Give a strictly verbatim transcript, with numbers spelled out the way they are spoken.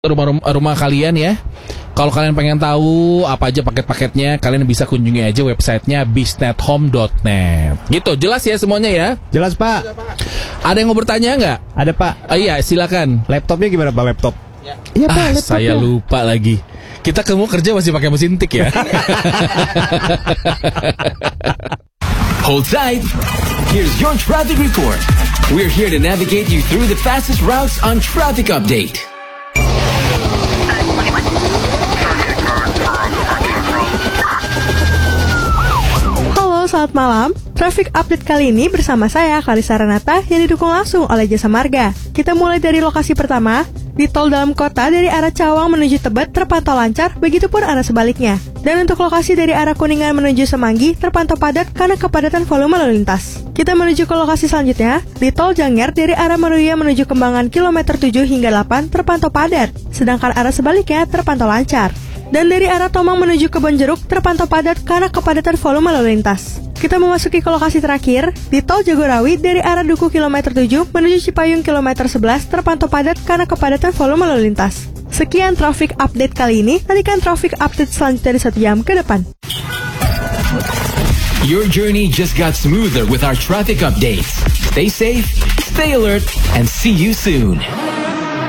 rumah rumah kalian ya. Kalau kalian pengen tahu apa aja paket-paketnya, kalian bisa kunjungi aja websitenya bisnethome dot net. Gitu, jelas ya semuanya ya? Jelas, Pak. Ada yang mau bertanya nggak? Ada, Pak. Oh, iya, silakan. Laptopnya gimana, Pak? Laptop? Ya. Iya, Pak. Ah, laptopnya. saya lupa lagi. Kita kamu kerja masih pakai mesin tik ya? Hold tight. Here's your traffic report. We're here to navigate you through the fastest routes on Traffic Update. Halo, selamat malam. Traffic Update kali ini bersama saya, Clarissa Renata, yang didukung langsung oleh Jasa Marga. Kita mulai dari lokasi pertama. Di tol dalam kota dari arah Cawang menuju Tebet terpantau lancar, begitupun arah sebaliknya. Dan untuk lokasi dari arah Kuningan menuju Semanggi terpantau padat karena kepadatan volume lalu lintas. Kita menuju ke lokasi selanjutnya. Di tol Janger dari arah Meruya menuju Kembangan kilometer tujuh hingga delapan terpantau padat, sedangkan arah sebaliknya terpantau lancar. Dan dari arah Tomang menuju Kebonjeruk terpantau padat karena kepadatan volume lalu lintas. Kita memasuki ke lokasi terakhir, di tol Jagorawi dari arah Duku kilometer tujuh menuju Cipayung kilometer sebelas terpantau padat karena kepadatan volume lalu lintas. Sekian traffic update kali ini, nantikan traffic update selanjutnya di satu jam ke depan. Your journey just got smoother with our traffic updates. Stay safe, stay alert, and see you soon.